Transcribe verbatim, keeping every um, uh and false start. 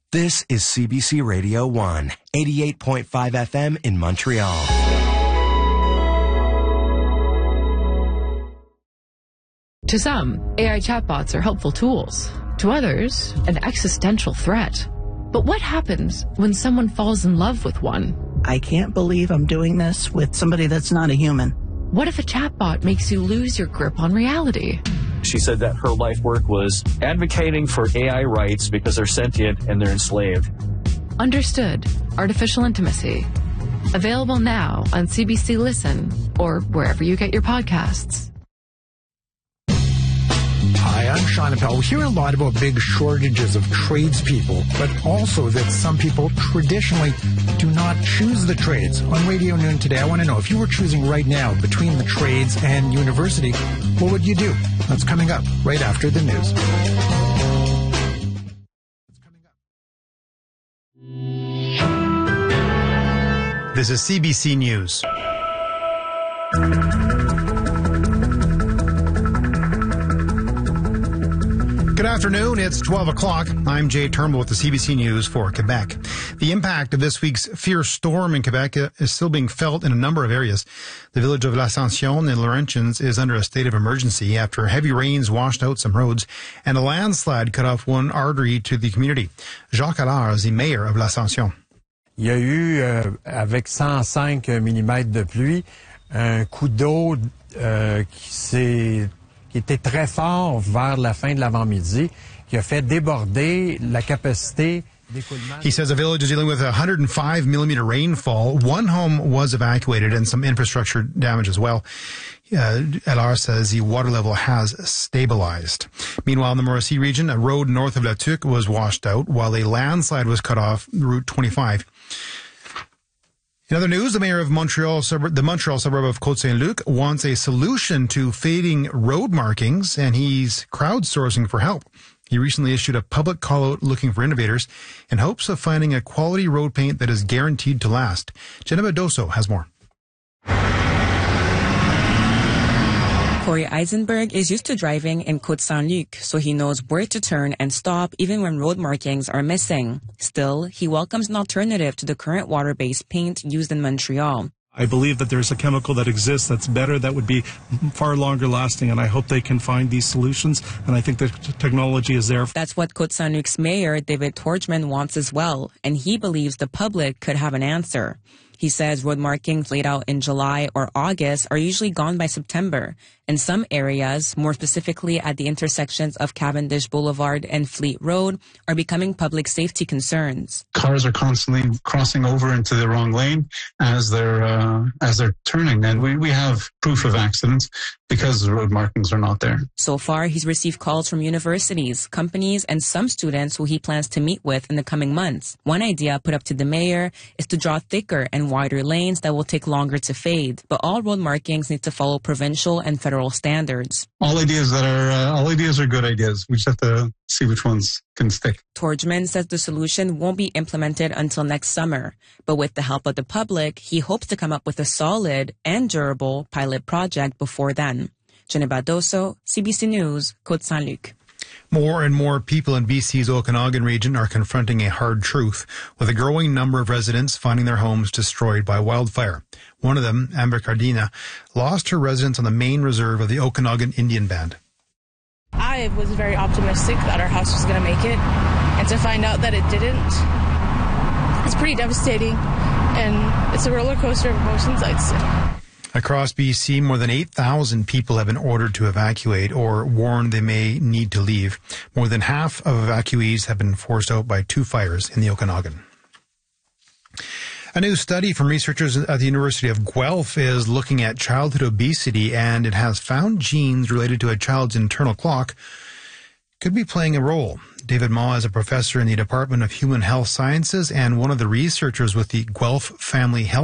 This is C B C Radio one, eighty-eight point five F M in Montreal. To some, A I chatbots are helpful tools. To others, an existential threat. But what happens when someone falls in love with one? I can't believe I'm doing this with somebody that's not a human. What if a chatbot makes you lose your grip on reality? She said that her life work was advocating for A I rights because they're sentient and they're enslaved. Understood. Artificial Intimacy. Available now on C B C Listen or wherever you get your podcasts. Hi, I'm Sean Appel. We hear a lot about big shortages of tradespeople, but also that some people traditionally do not choose the trades. On Radio Noon today, I want to know, if you were choosing right now between the trades and university, what would you do? That's coming up right after the news. This is C B C News. Good afternoon. It's twelve o'clock. I'm Jay Turnbull with the C B C News for Quebec. The impact of this week's fierce storm in Quebec is still being felt in a number of areas. The village of L'Ascension in Laurentians is under a state of emergency after heavy rains washed out some roads and a landslide cut off one artery to the community. Jacques Allard is the mayor of L'Ascension. Il y a eu, euh, avec cent cinq millimètres de pluie, un coup d'eau euh, qui s'est qui était très fort vers la fin de l'avant-midi, qui a fait déborder la capacité d'écoulement. He says the village is dealing with one hundred five millimeter rainfall. One home was evacuated and some infrastructure damage as well. Uh, L R says the water level has stabilized. Meanwhile, in the Mauricie region, a road north of La Tuque was washed out while a landslide was cut off Route twenty-five. In other news, the mayor of Montreal, the Montreal suburb of Côte-Saint-Luc, wants a solution to fading road markings, and he's crowdsourcing for help. He recently issued a public call-out looking for innovators in hopes of finding a quality road paint that is guaranteed to last. Jenna Doso has more. Corey Eisenberg is used to driving in Côte-Saint-Luc, so he knows where to turn and stop even when road markings are missing. Still, he welcomes an alternative to the current water-based paint used in Montreal. I believe that there's a chemical that exists that's better, that would be far longer lasting, and I hope they can find these solutions, and I think the technology is there. That's what Côte-Saint-Luc's mayor, David Torgman, wants as well, and he believes the public could have an answer. He says road markings laid out in July or August are usually gone by September. In some areas, more specifically at the intersections of Cavendish Boulevard and Fleet Road, are becoming public safety concerns. Cars are constantly crossing over into the wrong lane as they're uh, as they're turning, and we, we have proof of accidents because the road markings are not there. So far, he's received calls from universities, companies, and some students who he plans to meet with in the coming months. One idea put up to the mayor is to draw thicker and wider lanes that will take longer to fade, but all road markings need to follow provincial and federal standards. All ideas that are uh, all ideas are good ideas. We just have to see which ones can stick. Torgman says the solution won't be implemented until next summer, but with the help of the public, he hopes to come up with a solid and durable pilot project before then. Jenna Doso, C B C News, Côte-Saint-Luc. More and more people in B C's Okanagan region are confronting a hard truth, with a growing number of residents finding their homes destroyed by wildfire. One of them, Amber Cardina, lost her residence on the main reserve of the Okanagan Indian Band. I was very optimistic that our house was going to make it, and to find out that it didn't, it's pretty devastating, and it's a roller coaster of emotions, I'd say. Across B C, more than eight thousand people have been ordered to evacuate or warned they may need to leave. More than half of evacuees have been forced out by two fires in the Okanagan. A new study from researchers at the University of Guelph is looking at childhood obesity, and it has found genes related to a child's internal clock could be playing a role. David Ma is a professor in the Department of Human Health Sciences and one of the researchers with the Guelph Family Health